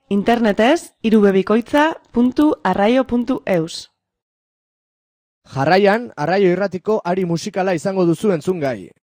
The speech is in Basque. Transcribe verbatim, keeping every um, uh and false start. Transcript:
Internetez irubebikoitza puntu arraio puntu eus. Jarraian, Arraio Irratiko ari musikala izango duzu entzungai.